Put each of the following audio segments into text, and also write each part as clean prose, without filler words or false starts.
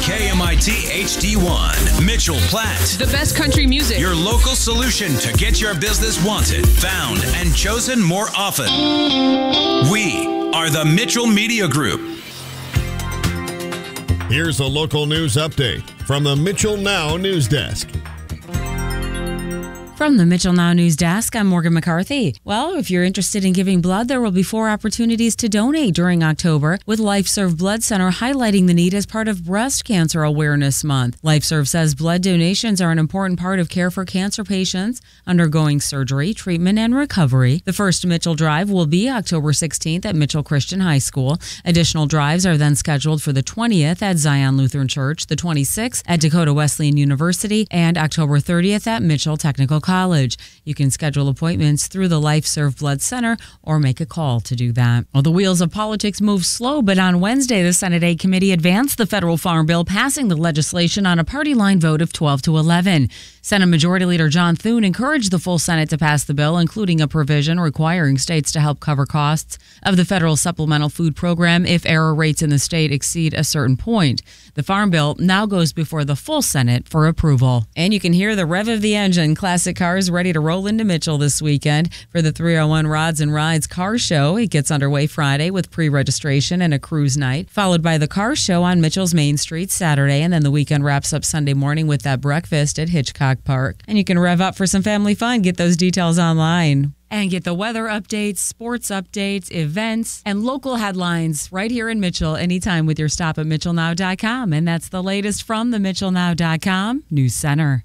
KMIT HD1, Mitchell Platte. The best country music. Your local solution to get your business wanted, found, and chosen more often. We are the Mitchell Media Group. Here's a local news update from the Mitchell Now News Desk. From the Mitchell Now News Desk, I'm Morgan McCarthy. Well, if you're interested in giving blood, there will be 4 opportunities to donate during October, with LifeServe Blood Center highlighting the need as part of Breast Cancer Awareness Month. LifeServe says blood donations are an important part of care for cancer patients undergoing surgery, treatment, and recovery. The first Mitchell Drive will be October 16th at Mitchell Christian High School. Additional drives are then scheduled for the 20th at Zion Lutheran Church, the 26th at Dakota Wesleyan University, and October 30th at Mitchell Technical College. You can schedule appointments through the LifeServe Blood Center or make a call to do that. Well, the wheels of politics move slow, but on Wednesday, the Senate Aid Committee advanced the federal farm bill, passing the legislation on a party line vote of 12-11. Senate Majority Leader John Thune encouraged the full Senate to pass the bill, including a provision requiring states to help cover costs of the federal supplemental food program if error rates in the state exceed a certain point. The farm bill now goes before the full Senate for approval. And you can hear the rev of the engine. Classic cars ready to roll into Mitchell this weekend for the 301 Rods and Rides Car Show. It gets underway Friday with pre-registration and a cruise night, followed by the car show on Mitchell's Main Street Saturday, and then the weekend wraps up Sunday morning with that breakfast at Hitchcock Park. And you can rev up for some family fun. Get those details online. And get the weather updates, sports updates, events, and local headlines right here in Mitchell anytime with your stop at MitchellNow.com. And that's the latest from the MitchellNow.com News Center.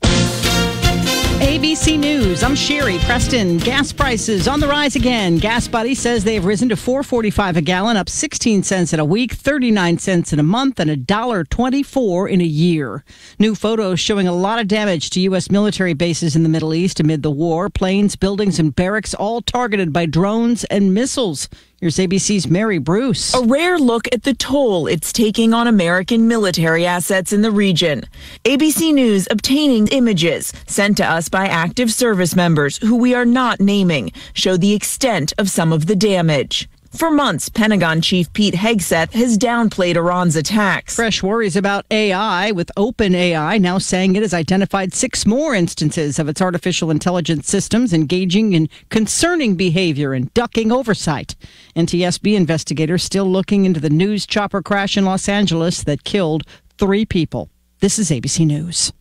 ABC News, I'm Sherry Preston. Gas prices on the rise again. Gas Buddy says they have risen to $4.45 a gallon, up 16 cents in a week, 39 cents in a month, and $1.24 in a year. New photos showing a lot of damage to U.S. military bases in the Middle East amid the war. Planes, buildings, and barracks all targeted by drones and missiles. Here's ABC's Mary Bruce. A rare look at the toll it's taking on American military assets in the region. ABC News obtaining images sent to us by active service members who we are not naming show the extent of some of the damage. For months, Pentagon Chief Pete Hegseth has downplayed Iran's attacks. Fresh worries about AI, with OpenAI now saying it has identified 6 more instances of its artificial intelligence systems engaging in concerning behavior and ducking oversight. NTSB investigators still looking into the news chopper crash in Los Angeles that killed 3 people. This is ABC News.